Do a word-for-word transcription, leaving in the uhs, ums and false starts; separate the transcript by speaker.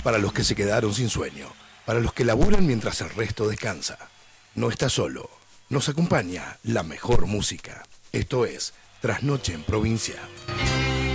Speaker 1: para los que se quedaron sin sueño, para los que laburan mientras el resto descansa. No está solo, nos acompaña la mejor música. Esto es Trasnoche en Provincia.